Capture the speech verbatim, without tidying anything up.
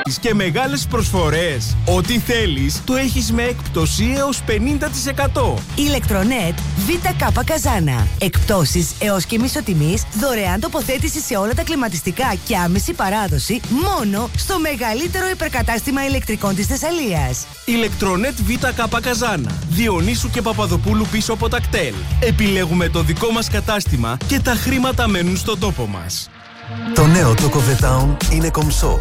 Και μεγάλες προσφορές. Ό,τι θέλεις το έχεις με έκπτωση έως πενήντα τοις εκατό. Ηλεκτρονέτ ΒΚ Καζάνα. Εκπτώσεις έως και μισοτιμής, δωρεάν τοποθέτηση σε όλα τα κλιματιστικά και άμεση παράδοση μόνο στο μεγαλύτερο υπερκατάστημα ηλεκτρικών της Θεσσαλίας. Ηλεκτρονέτ ΒΚ Καζάνα. Διονύσου και Παπαδοπούλου πίσω από τα κτέλ. Επιλέγουμε το δικό μας κατάστημα και τα χρήματα μένουν στον τόπο μας. Το νέο Choco The Town είναι κομψό.